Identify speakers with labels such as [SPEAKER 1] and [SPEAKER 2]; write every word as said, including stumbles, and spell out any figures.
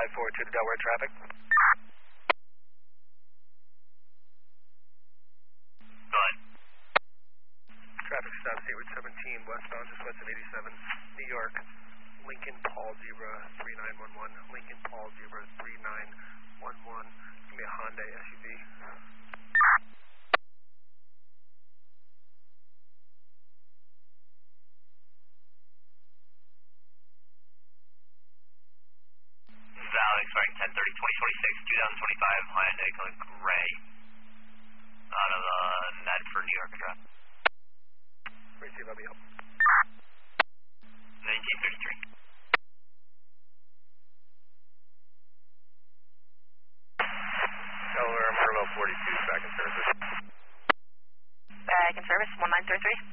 [SPEAKER 1] five four two to Delaware traffic.
[SPEAKER 2] Go ahead.
[SPEAKER 1] Traffic stop Route seventeen, westbound, just west of eighty-seven, New York. Lincoln Paul Zebra three nine one one. Lincoln Paul Zebra three nine one one. Give me a Hyundai S U V.
[SPEAKER 2] This is Alex, running ten thirty, twenty twenty-six, twenty twenty-five Hyundai color gray. Out of uh, Medford, New York address.
[SPEAKER 1] Receive, I'll be up.
[SPEAKER 2] nineteen thirty-three.
[SPEAKER 1] Delaware, Merlot forty-two, back in service.
[SPEAKER 3] Back in service, one nine three three.